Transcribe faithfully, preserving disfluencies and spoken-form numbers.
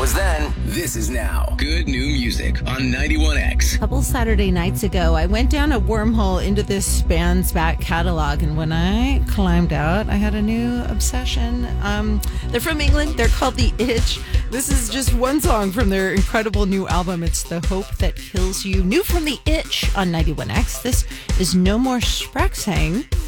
was then, this is now. Good new music on ninety-one X. A couple Saturday nights ago, I went down a wormhole into this band's back catalog, and when I climbed out, I had a new obsession. Um, they're from England. They're called The Itch. This is just one song from their incredible new album. It's The Hope That Kills You. New from The Itch on ninety-one X. This is No More Sprexhang.